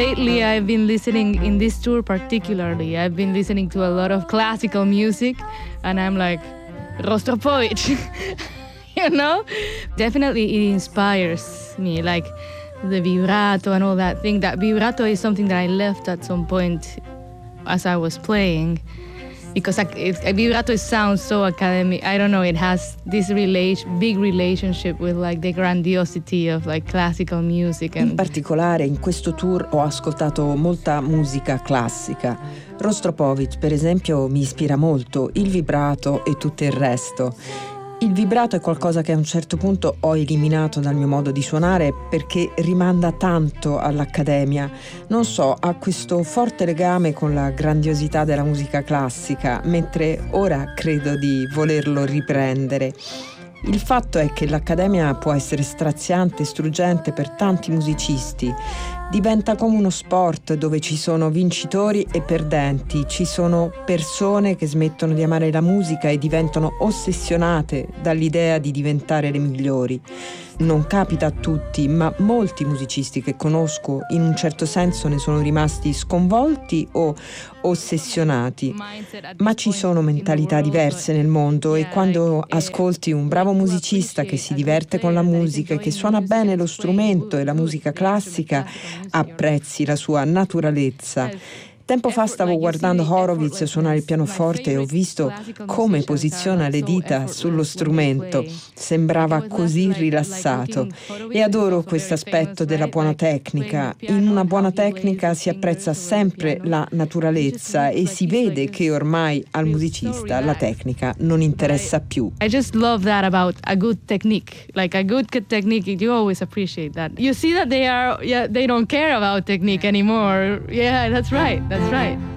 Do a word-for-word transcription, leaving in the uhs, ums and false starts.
lately I've been listening, in this tour particularly, I've been listening to a lot of classical music, and I'm like, Rostropovich, you know? Definitely it inspires me, like the vibrato and all that thing. That vibrato is something that I left at some point as I was playing, because a, a vibrato sounds so academic. I don't know, it has this relation, big relationship with like the grandiosity of like classical music. And in particolare in questo tour ho ascoltato molta musica classica. Rostropovich, per esempio, mi ispira molto, il vibrato e tutto il resto. Il vibrato è qualcosa che a un certo punto ho eliminato dal mio modo di suonare perché rimanda tanto all'accademia. Non so, ha questo forte legame con la grandiosità della musica classica, mentre ora credo di volerlo riprendere. Il fatto è che l'accademia può essere straziante e struggente per tanti musicisti. Diventa come uno sport dove ci sono vincitori e perdenti, ci sono persone che smettono di amare la musica e diventano ossessionate dall'idea di diventare le migliori. Non capita a tutti, ma molti musicisti che conosco in un certo senso ne sono rimasti sconvolti o ossessionati. Ma ci sono mentalità diverse nel mondo e quando ascolti un bravo musicista che si diverte con la musica e che suona bene lo strumento e la musica classica, apprezzi la sua naturalezza. Tempo fa stavo guardando Horowitz suonare il pianoforte e ho visto come posiziona le dita sullo strumento. Sembrava così rilassato e adoro questo aspetto della buona tecnica. In una buona tecnica si apprezza sempre la naturalezza e si vede che ormai al musicista la tecnica non interessa più. I just love that about a good technique. Like a good technique, you always appreciate that. You see that they are, yeah, they don't care about technique anymore. Yeah, that's right. That's right.